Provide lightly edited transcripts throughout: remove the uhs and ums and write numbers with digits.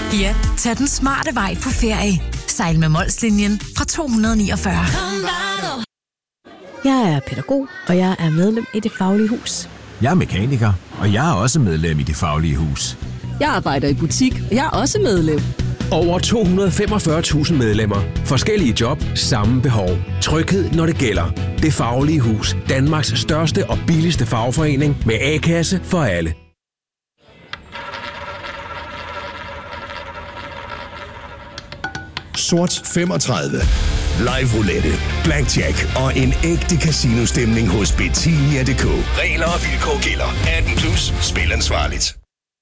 Ja, tag den smarte vej på ferie. Sejl med Molslinjen fra 249. Jeg er pædagog, og jeg er medlem i Det Faglige Hus. Jeg er mekaniker, og jeg er også medlem i Det Faglige Hus. Jeg arbejder i butik, og jeg er også medlem. Over 245.000 medlemmer. Forskellige job, samme behov. Tryghed, når det gælder. Det Faglige Hus. Danmarks største og billigste fagforening med A-kasse for alle. Sort 35. Live roulette, blackjack og en ægte casino-stemning hos Betania.dk. Regler og vilkår gælder. 18+. Spil ansvarligt.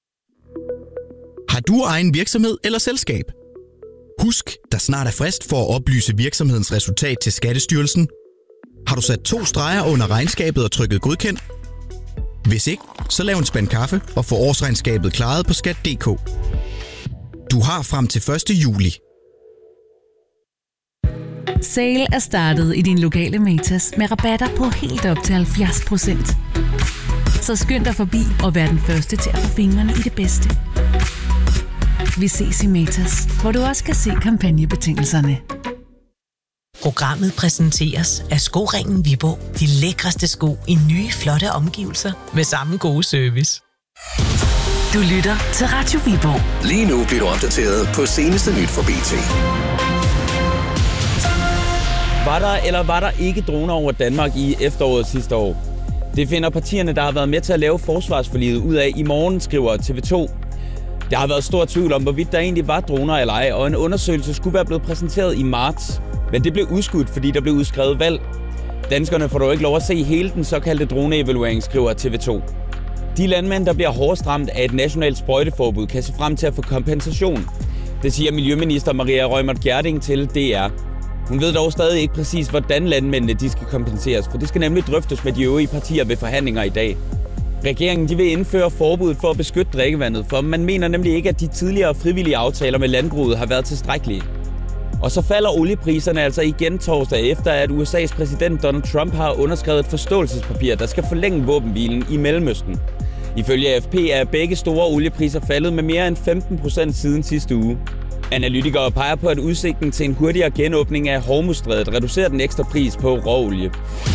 Har du egen virksomhed eller selskab? Husk, der snart er frist for at oplyse virksomhedens resultat til Skattestyrelsen. Har du sat 2 streger under regnskabet og trykket godkendt? Hvis ikke, så lav en spand kaffe og få årsregnskabet klaret på Skat.dk. Du har frem til 1. juli. Sale er startet i din lokale Matas med rabatter på helt op til 70%. Så skynd dig forbi og vær den første til at få fingrene i det bedste. Vi ses i Matas, hvor du også kan se kampagnebetingelserne. Programmet præsenteres af Skoringen Viborg. De lækreste sko i nye, flotte omgivelser med samme gode service. Du lytter til Radio Viborg. Lige nu bliver du opdateret på seneste nyt fra BT. Var der eller var der ikke droner over Danmark i efteråret sidste år? Det finder partierne, der har været med til at lave forsvarsforliget ud af i morgen, skriver TV2. Der har været stor tvivl om, hvorvidt der egentlig var droner eller ej, og en undersøgelse skulle være blevet præsenteret i marts. Men det blev udskudt, fordi der blev udskrevet valg. Danskerne får dog ikke lov at se hele den såkaldte droneevaluering, skriver TV2. De landmænd, der bliver hårdest ramt af et nationalt sprøjteforbud, kan se frem til at få kompensation. Det siger Miljøminister Maria Reumert Gjerding til DR. Hun ved dog stadig ikke præcis, hvordan landmændene de skal kompenseres, for det skal nemlig drøftes med de øvrige partier ved forhandlinger i dag. Regeringen de vil indføre forbuddet for at beskytte drikkevandet, for man mener nemlig ikke, at de tidligere frivillige aftaler med landbruget har været tilstrækkelige. Og så falder oliepriserne altså igen torsdag efter, at USA's præsident Donald Trump har underskrevet et forståelsespapir, der skal forlænge våbenhvilen i Mellemøsten. Ifølge AFP er begge store oliepriser faldet med mere end 15% siden sidste uge. Analytikere peger på, at udsigten til en hurtigere genåbning af Hormuzstrædet reducerer den ekstra pris på råolie.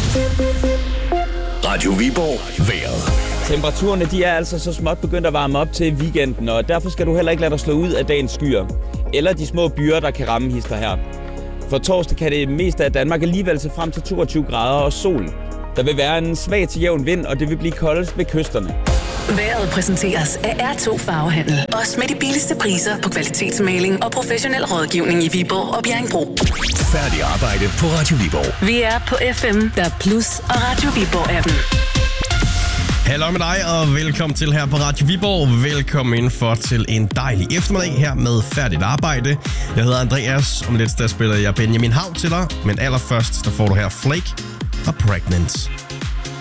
Radio Viborg. Vejret. Temperaturerne de er altså så småt begyndt at varme op til weekenden, og derfor skal du heller ikke lade dig slå ud af dagens skyer. Eller de små byer, der kan ramme hister her. For torsdag kan det meste af Danmark alligevel se frem til 22 grader og sol. Der vil være en svag til jævn vind, og det vil blive koldest ved kysterne. Vejret præsenteres af R2 Farvehandel. Også med de billigste priser på kvalitetsmaling og professionel rådgivning i Viborg og Bjerringbro. Færdig arbejde på Radio Viborg. Vi er på FM, der Plus og Radio Viborg-appen. Hallo med dig, og velkommen til her på Radio Viborg. Velkommen indenfor til en dejlig eftermiddag her med Færdigt Arbejde. Jeg hedder Andreas, om lidt der spiller jeg Benjamin Hav til dig. Men allerførst, der får du her Flake og Pregnant.